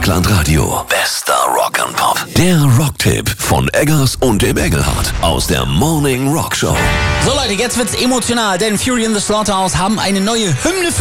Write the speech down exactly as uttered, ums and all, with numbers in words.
Rockland Radio. Bester Rock and Pop. Der Rocktipp von Eggers und dem Engelhardt aus der Morning Rock Show. So Leute, jetzt wird's emotional, denn Fury in the Slaughterhouse haben eine neue Hymne für